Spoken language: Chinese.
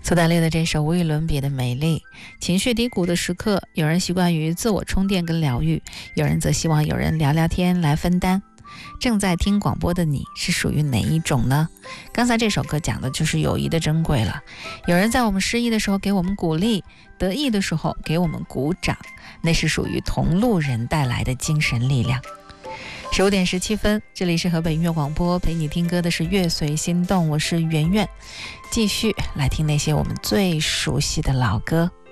苏打绿的这首无与伦比的美丽。情绪低谷的时刻，有人习惯于自我充电跟疗愈，有人则希望有人聊聊天来分担。正在听广播的你是属于哪一种呢？刚才这首歌讲的就是友谊的珍贵了。有人在我们失意的时候给我们鼓励，得意的时候给我们鼓掌，那是属于同路人带来的精神力量。15点17分，这里是河北音乐广播，陪你听歌的是乐随心动，我是圆圆，继续来听那些我们最熟悉的老歌。